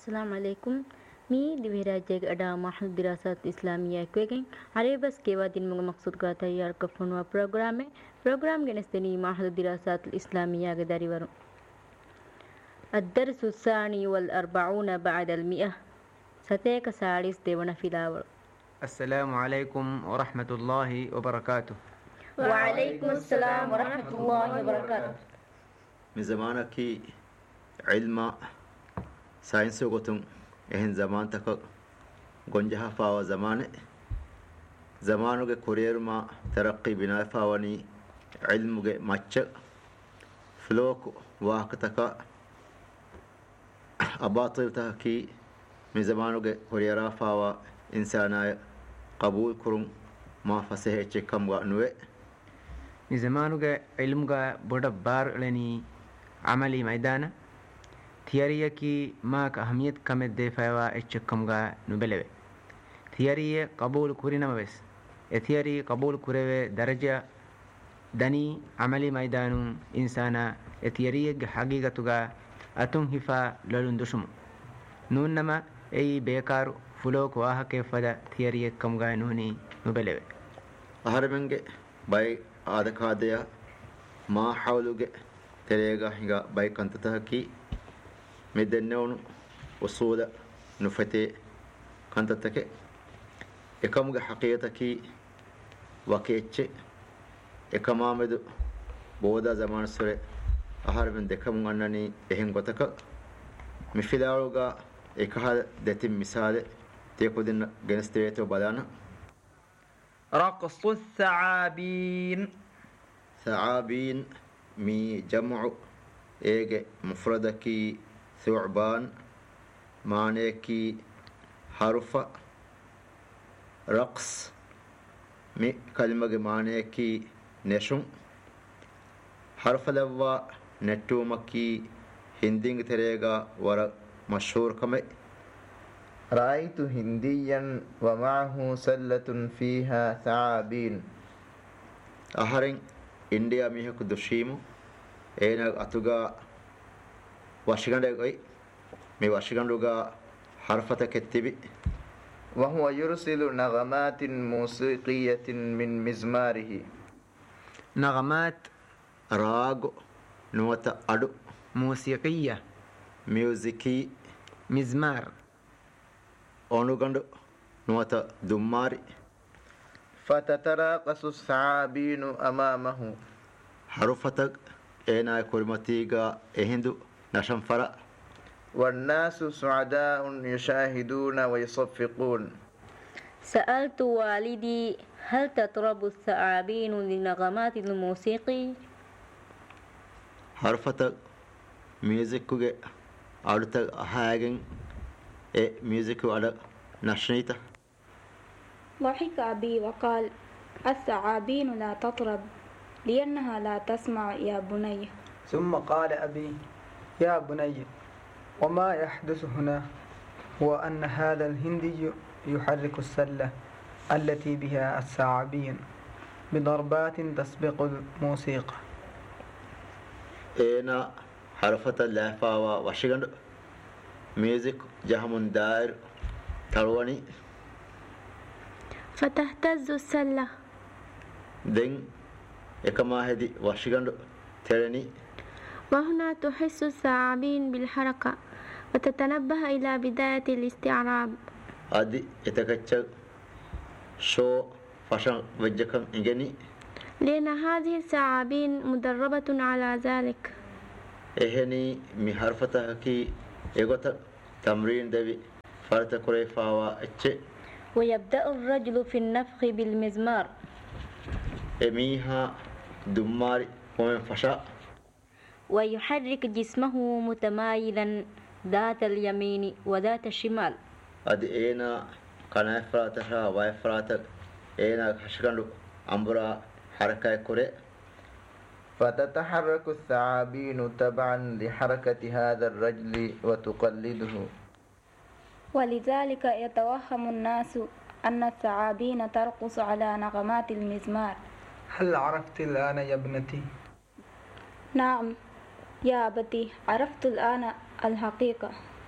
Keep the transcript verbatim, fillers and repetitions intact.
السلام عليكم. مي دبيراجيك أدا معهد الدراسات الإسلامية كويكين عريبس كيوا دين مغ مقصود کا تیار کفنوا پروگرام ہے پروگرام گنستني معهد الدراسات الإسلامية قداري ورو الدرس الثاني والأربعون بعد المئة ستيك ساريس ديونا في داور. السلام عليكم ورحمة الله وبركاته. وعليكم السلام ورحمة الله وبركاته. من زمانك علم ساينس وقتم إهن زمان تك گنجها فاو زمان زمانو کے کوریر ما ترقی بنا فاونی علم کے مچ فلوک واق تک اباطل تکی من زمانو کے کوریرا فاوا انسانا قبول کرم ما فسه چکم وانوے من زمانو کے علم کا بڑا بار لنی عملی میدان ثيارية كي ماك أهمية كم الدفاع إتشكم جا نبلة ثيارية قبول كورينا ما بس ثياري قبول كوري درجة دني عملي ميدان إنسانا ثيارية حقيقة تجا أتون هفا لولندشم نون نما أي بيكار فلوك واه كيف فدا ثيارية كم جا نوني نبلة أهربنجة باي آدكاديا ما حاولوجة تريجا هيجا باي كنت تحكي مدنون وصول نفتي كانت تك إكمل حقيقتك وكيتش إكمامد بودا زمان سورة أهار من دكم عنني إهن قتك مفيداروغا إكهال دتم مثال تيكودن جنستريتو بدانا رقص الثعابين ثعابين مي جمع إيج مفردك ثعبان معنيكي حرف رقص مي كلمة معنيكي نشون حرف لوا نتومكي هندين تريغا ورا مشهور كمي رأيت هنديا ومعه سلة فيها ثعابين أهرين إنديا ميهك دشيمو أينا أتوغا واشغندغوي مي واشغندوغا حرفة كتبي وهو يرسل نغمات موسيقية من مزماره نغمات راغ نوتا أدو موسيقية ميوزيكي مزمار أونوغندو نوتا دماري فتتراقص الثعابين أمامه حرفتك أينا كلمتيغا إهندو نشم فرا والناس سعداء يشاهدون ويصفقون. سألت والدي هل تطرب الثعابين لنغمات الموسيقى؟ حرفتك ميوزيكوغي أردتك هاجن إيه ميوزيكو على نشنيته. ضحك أبي وقال الثعابين لا تطرب لأنها لا تسمع يا بني. ثم قال أبي يا بني وما يحدث هنا هو أن هذا الهندي يحرك السلة التي بها الثعابين بضربات تسبق الموسيقى. إينا حرفة اللهفاوة وشغن ميوزيك جهم دائر تلواني فتهتز السلة دين إكما هدي وشغن ترني وهنا تحس الثعابين بالحركة وتتنبه إلى بداية الاستعراب. أدي يتكتشف شو فشان وجهكم إنجني لأن هذه الثعابين مدربة على ذلك. إهني محرفتها كي يقطع تمرين دبي فرت كريفا وأتش. ويبدأ الرجل في النفخ بالمزمار. إميها دمار ومن فشاء. ويحرك جسمه متمايلا ذات اليمين وذات الشمال. أدي إينا كان إفراتها وإفراتك إينا خشكندو أمبرا حركة كوري. فتتحرك الثعابين تبعا لحركة هذا الرجل وتقلده. ولذلك يتوهم الناس أن الثعابين ترقص على نغمات المزمار. هل عرفت الآن يا ابنتي؟ نعم يا أبتي، عرفت الآن الحقيقة.